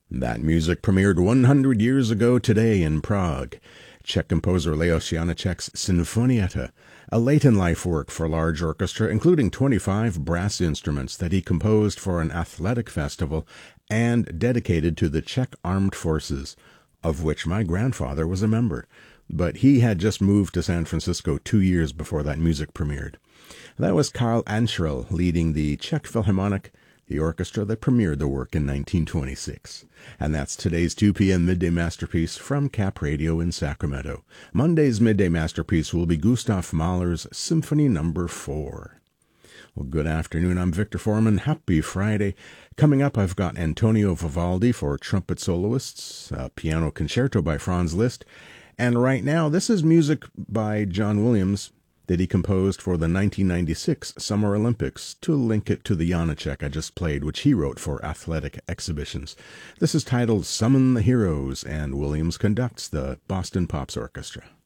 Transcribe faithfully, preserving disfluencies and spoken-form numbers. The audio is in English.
That music premiered one hundred years ago today in Prague. Czech composer Leos Janáček's Sinfonietta, a late-in-life work for large orchestra, including twenty-five brass instruments that he composed for an athletic festival and dedicated to the Czech Armed Forces, of which my grandfather was a member. But he had just moved to San Francisco two years before that music premiered. That was Karl Ancherl leading the Czech Philharmonic, the orchestra that premiered the work in nineteen twenty-six. And that's today's two p.m. Midday Masterpiece from Cap Radio in Sacramento. Monday's Midday Masterpiece will be Gustav Mahler's Symphony Number four. Well, good afternoon. I'm Victor Foreman. Happy Friday. Coming up, I've got Antonio Vivaldi for trumpet soloists, a piano concerto by Franz Liszt, and right now, this is music by John Williams that he composed for the nineteen ninety-six Summer Olympics to link it to the Janáček I just played, which he wrote for athletic exhibitions. This is titled Summon the Heroes, and Williams conducts the Boston Pops Orchestra.